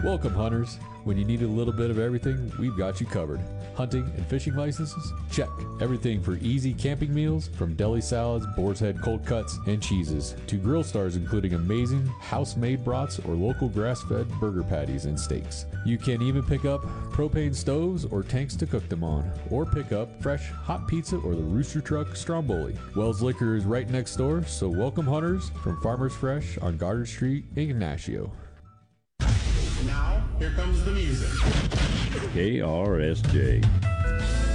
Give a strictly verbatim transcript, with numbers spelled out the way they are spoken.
Welcome, hunters. When you need a little bit of everything, we've got you covered. Hunting and fishing licenses? Check. Everything for easy camping meals, from deli salads, boar's head cold cuts, and cheeses, to grill stars including amazing house-made brats or local grass-fed burger patties and steaks. You can even pick up propane stoves or tanks to cook them on, or pick up fresh hot pizza or the Rooster Truck Stromboli. Wells Liquor is right next door, so welcome, hunters, from Farmers Fresh on Goddard Street in Ignacio. Now, here comes the music. K R S J.